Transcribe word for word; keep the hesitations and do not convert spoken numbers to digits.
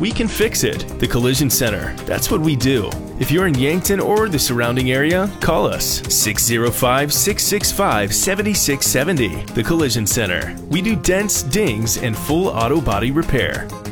we can fix it. The Collision Center, that's what we do. If you're in Yankton or the surrounding area, call us six zero five, six six five, seven six seven zero. The Collision Center. We do dents, dings, and full auto body repair.